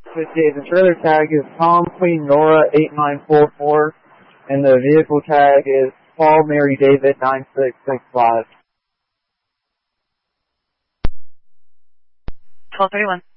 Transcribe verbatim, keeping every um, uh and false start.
fifty-eight. The trailer tag is Tom Queen Nora eight nine four four, and the vehicle tag is Paul Mary David nine six six five. twelve thirty-one.